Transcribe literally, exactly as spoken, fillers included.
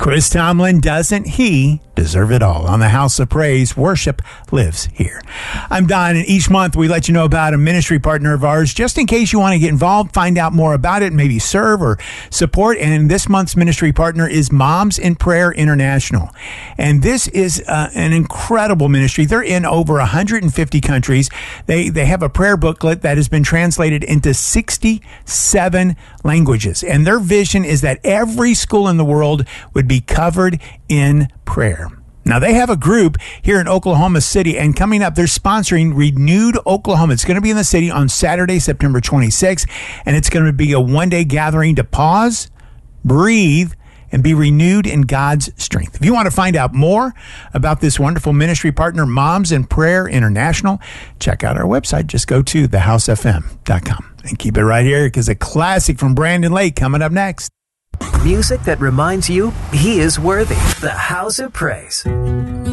Chris Tomlin, doesn't he deserve it all? On the House of Praise, worship lives here. I'm Don, and each month we let you know about a ministry partner of ours, just in case you want to get involved, find out more about it, maybe serve or support. And this month's ministry partner is Moms in Prayer International. And this is uh, an incredible ministry. They're in over one hundred fifty countries. They, they have a prayer booklet that has been translated into sixty-seven languages. And their vision is that every school in the world would be covered in prayer. Now, they have a group here in Oklahoma City, and coming up, they're sponsoring Renewed Oklahoma. It's going to be in the city on Saturday, September twenty-sixth, and it's going to be a one-day gathering to pause, breathe, and be renewed in God's strength. If you want to find out more about this wonderful ministry partner, Moms in Prayer International, check out our website. Just go to the house f m dot com. And keep it right here, because a classic from Brandon Lake coming up next. Music that reminds you he is worthy. The House of Praise.